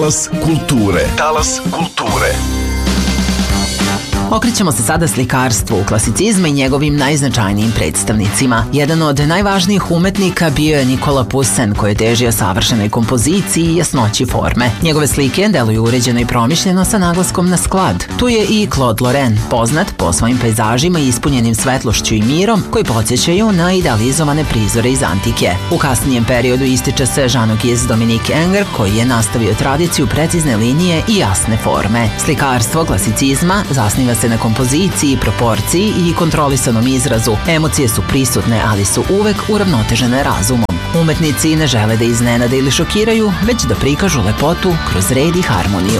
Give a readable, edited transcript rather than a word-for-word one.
Talas kulture. Talas kulture. Okrećemo se sada slikarstvu, klasicizma i njegovim najznačajnijim predstavnicima. Jedan od najvažnijih umetnika bio je Nikola Poussin, koji je težio savršenoj kompoziciji i jasnoći forme. Njegove slike deluju uređeno i promišljeno sa naglaskom na sklad. Tu je i Claude Lorrain, poznat po svojim pejzažima ispunjenim svetlošću i mirom, koji podsjećaju na idealizovane prizore iz antike. U kasnijem periodu ističe se Jean-Auguste Dominique Ingres, koji je nastavio tradiciju precizne linije i jasne forme. Slikarstvo klasicizma zasniva se na kompoziciji, proporciji i kontrolisanom izrazu. Emocije su prisutne, ali su uvek uravnotežene razumom. Umetnici ne žele da iznenade ili šokiraju, već da prikažu lepotu kroz red i harmoniju.